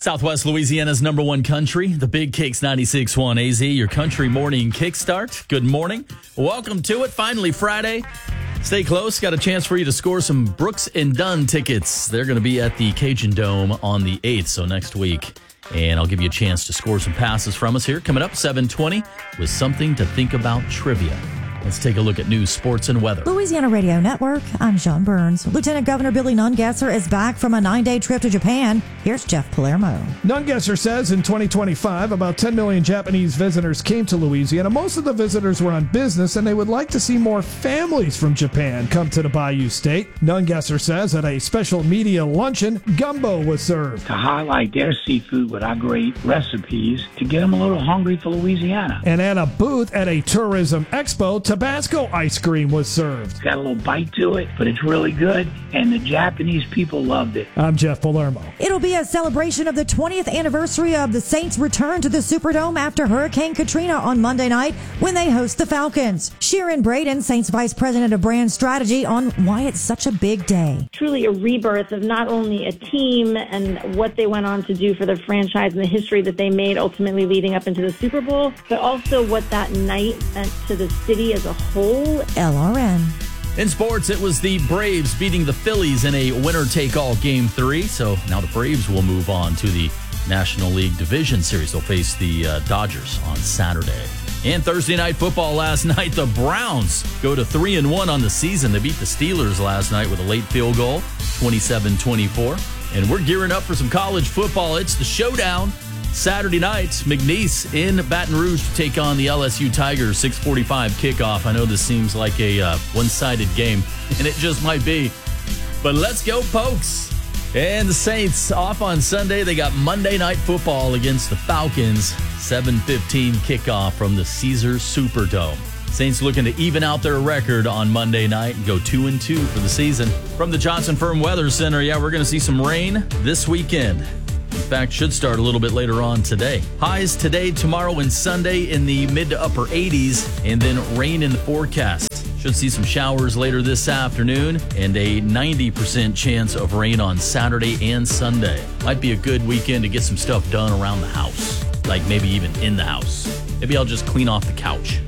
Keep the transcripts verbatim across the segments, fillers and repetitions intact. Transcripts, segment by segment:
Southwest Louisiana's number one country, the Big Kicks ninety-six point one A Z, your country morning kickstart. Good morning. Welcome to it. Finally Friday. Stay close. Got a chance for you to score some Brooks and Dunn tickets. They're going to be at the Cajun Dome on the eighth, so next week. And I'll give you a chance to score some passes from us here. Coming up seven twenty with something to think about trivia. Let's take a look at news, sports, and weather. Louisiana Radio Network, I'm Sean Burns. Lieutenant Governor Billy Nungesser is back from a nine-day trip to Japan. Here's Jeff Palermo. Nungesser says in twenty twenty-five, about ten million Japanese visitors came to Louisiana. Most of the visitors were on business, and they would like to see more families from Japan come to the Bayou State. Nungesser says at a special media luncheon, gumbo was served. To highlight their seafood with our great recipes, to get them a little hungry for Louisiana. And at a booth at a tourism expo, Tabasco ice cream was served. It's got a little bite to it, but it's really good, and the Japanese people loved it. I'm Jeff Palermo. It'll be a celebration of the twentieth anniversary of the Saints' return to the Superdome after Hurricane Katrina on Monday night when they host the Falcons. Sharon Braden, Saints Vice President of Brand Strategy, on why it's such a big day. Truly a rebirth of not only a team and what they went on to do for their franchise and the history that they made ultimately leading up into the Super Bowl, but also what that night meant to the city as a whole. L R N. In sports, it was the Braves beating the Phillies in a winner-take-all Game three. So now the Braves will move on to the National League Division Series. They'll face the uh, Dodgers on Saturday. And Thursday night football last night, the Browns go to three and one on the season. They beat the Steelers last night with a late field goal, twenty-seven twenty-four. And we're gearing up for some college football. It's the showdown. Saturday night, McNeese in Baton Rouge to take on the L S U Tigers, six forty-five kickoff. I know this seems like a uh, one-sided game, and it just might be. But let's go, Pokes. And the Saints off on Sunday. They got Monday Night Football against the Falcons, seven fifteen kickoff from the Caesars Superdome. Saints looking to even out their record on Monday night and go two and two for the season. From the Johnson Firm Weather Center, yeah, we're going to see some rain this weekend. In fact, should start a little bit later on today. Highs today, tomorrow, and Sunday in the mid to upper eighties, and then rain in the forecast. Should see some showers later this afternoon, and a ninety percent chance of rain on Saturday and Sunday. Might be a good weekend to get some stuff done around the house, like maybe even in the house. Maybe I'll just clean off the couch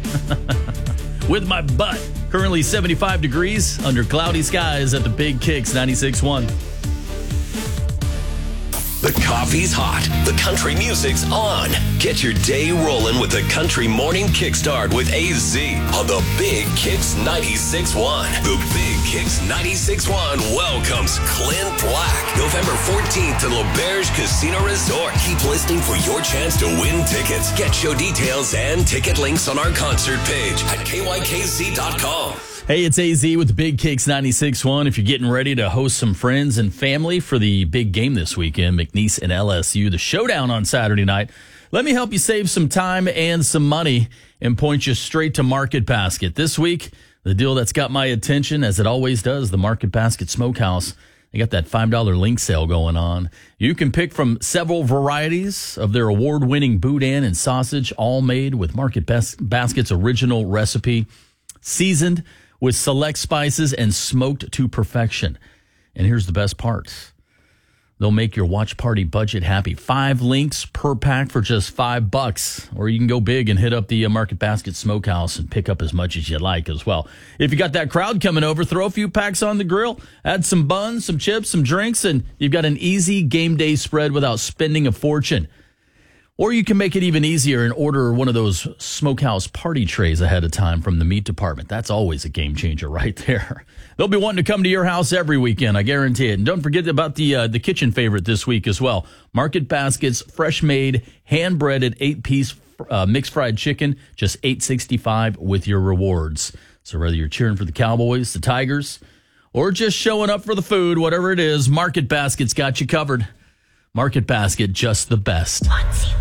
with my butt. Currently seventy-five degrees under cloudy skies at the Big Kicks ninety-six point one. The coffee's hot. The country music's on. Get your day rolling with the Country Morning Kickstart with A Z on the Big Kicks ninety-six point one. The Big Kicks ninety-six point one welcomes Clint Black November fourteenth to L'Auberge Casino Resort. Keep listening for your chance to win tickets. Get show details and ticket links on our concert page at K Y K Z dot com. Hey, it's A Z with the Big Kicks ninety-six point one. If you're getting ready to host some friends and family for the big game this weekend, McNeese and L S U, the showdown on Saturday night, let me help you save some time and some money and point you straight to Market Basket. This week, the deal that's got my attention, as it always does, the Market Basket Smokehouse. They got that five dollar link sale going on. You can pick from several varieties of their award-winning boudin and sausage, all made with Market Bas- Basket's original recipe, seasoned with select spices and smoked to perfection. And here's the best part. They'll make your watch party budget happy. Five links per pack for just five bucks. Or you can go big and hit up the Market Basket Smokehouse and pick up as much as you like as well. If you got that crowd coming over, throw a few packs on the grill, add some buns, some chips, some drinks, and you've got an easy game day spread without spending a fortune. Or you can make it even easier and order one of those smokehouse party trays ahead of time from the meat department. That's always a game changer right there. They'll be wanting to come to your house every weekend, I guarantee it. And don't forget about the uh, the kitchen favorite this week as well. Market Basket's fresh-made, hand-breaded eight-piece uh, mixed fried chicken, just eight sixty-five with your rewards. So whether you're cheering for the Cowboys, the Tigers, or just showing up for the food, whatever it is, Market Basket's got you covered. Market Basket, just the best.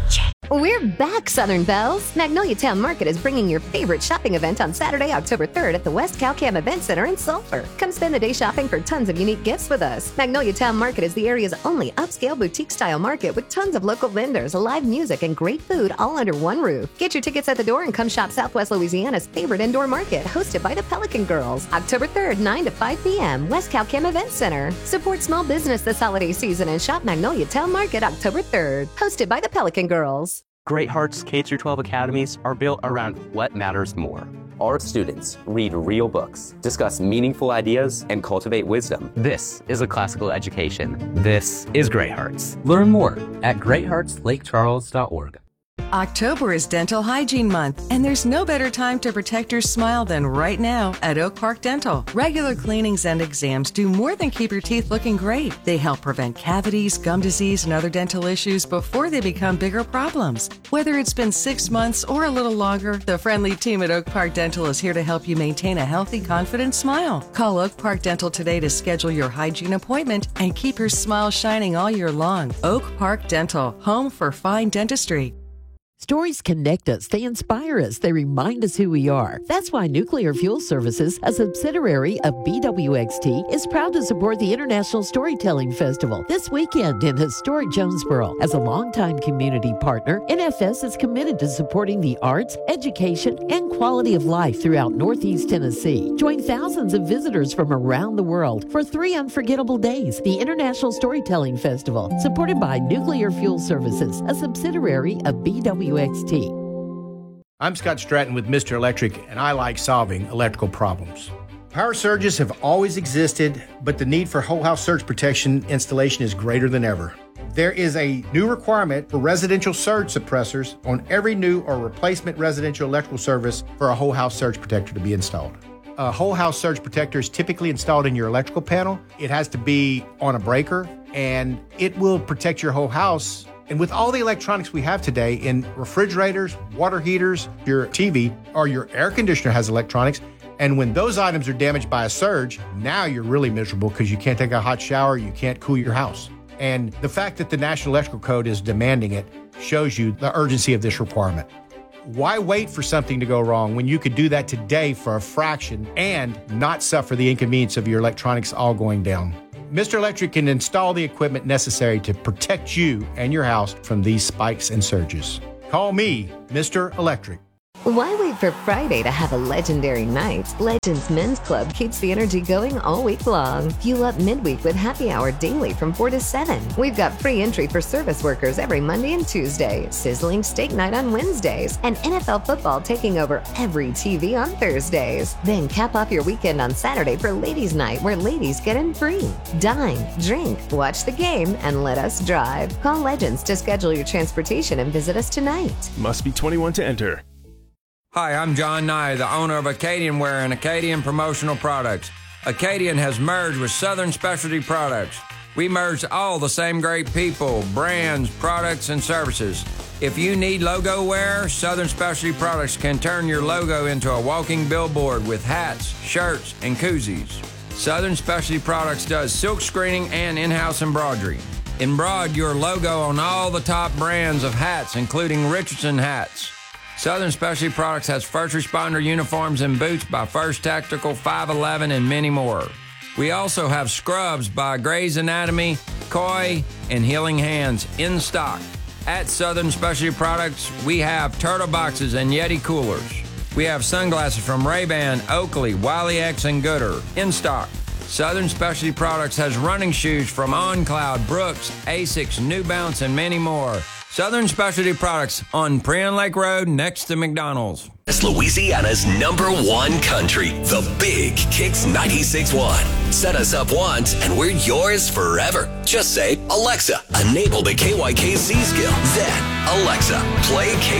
We're back, Southern Belles. Magnolia Town Market is bringing your favorite shopping event on Saturday, October third at the West Calcam Event Center in Sulphur. Come spend the day shopping for tons of unique gifts with us. Magnolia Town Market is the area's only upscale boutique-style market with tons of local vendors, live music, and great food all under one roof. Get your tickets at the door and come shop Southwest Louisiana's favorite indoor market, hosted by the Pelican Girls. October third, nine to five p.m., West Calcam Event Center. Support small business this holiday season and shop Magnolia Town Market October third, hosted by the Pelican Girls. Great Hearts K through twelve academies are built around what matters more. Our students read real books, discuss meaningful ideas, and cultivate wisdom. This is a classical education. This is Great Hearts. Learn more at great hearts lake charles dot org. October is Dental Hygiene Month, and there's no better time to protect your smile than right now at Oak Park Dental. Regular cleanings and exams do more than keep your teeth looking great. They help prevent cavities, gum disease, and other dental issues before they become bigger problems. Whether it's been six months or a little longer, the friendly team at Oak Park Dental is here to help you maintain a healthy, confident smile. Call Oak Park Dental today to schedule your hygiene appointment and keep your smile shining all year long. Oak Park Dental, home for fine dentistry. Stories connect us, they inspire us, they remind us who we are. That's why Nuclear Fuel Services, a subsidiary of B W X T, is proud to support the International Storytelling Festival this weekend in historic Jonesboro. As a longtime community partner, N F S is committed to supporting the arts, education, and quality of life throughout Northeast Tennessee. Join thousands of visitors from around the world for three unforgettable days. The International Storytelling Festival, supported by Nuclear Fuel Services, a subsidiary of B W X T. I'm Scott Stratton with Mister Electric, and I like solving electrical problems. Power surges have always existed, but the need for whole house surge protection installation is greater than ever. There is a new requirement for residential surge suppressors on every new or replacement residential electrical service for a whole house surge protector to be installed. A whole house surge protector is typically installed in your electrical panel. It has to be on a breaker, and it will protect your whole house. And with all the electronics we have today in refrigerators, water heaters, your T V, or your air conditioner has electronics, and when those items are damaged by a surge, now you're really miserable because you can't take a hot shower, you can't cool your house. And the fact that the National Electrical Code is demanding it shows you the urgency of this requirement. Why wait for something to go wrong when you could do that today for a fraction and not suffer the inconvenience of your electronics all going down? Mister Electric can install the equipment necessary to protect you and your house from these spikes and surges. Call me, Mister Electric. Why wait for Friday to have a legendary night? Legends Men's Club keeps the energy going all week long. Fuel up midweek with happy hour daily from four to seven. We've got free entry for service workers every Monday and Tuesday, sizzling steak night on Wednesdays, and N F L football taking over every T V on Thursdays. Then cap off your weekend on Saturday for Ladies Night, where ladies get in free. Dine, drink, watch the game, and let us drive. Call Legends to schedule your transportation and visit us tonight. Must be twenty-one to enter. Hi, I'm John Nye, the owner of Acadian Wear and Acadian Promotional Products. Acadian has merged with Southern Specialty Products. We merged all the same great people, brands, products, and services. If you need logo wear, Southern Specialty Products can turn your logo into a walking billboard with hats, shirts, and koozies. Southern Specialty Products does silk screening and in-house embroidery. Embroider your logo on all the top brands of hats, including Richardson hats. Southern Specialty Products has first responder uniforms and boots by First Tactical, five eleven, and many more. We also have scrubs by Grey's Anatomy, Koi, and Healing Hands in stock. At Southern Specialty Products, we have turtle boxes and Yeti coolers. We have sunglasses from Ray-Ban, Oakley, Wiley X, and Gooder in stock. Southern Specialty Products has running shoes from OnCloud, Brooks, Asics, New Balance, and many more. Southern Specialty Products on Prion Lake Road next to McDonald's. It's Louisiana's number one country, the Big Kicks ninety-six point one. Set us up once and we're yours forever. Just say, Alexa, enable the K Y K C skill. Then, Alexa, play K Y K.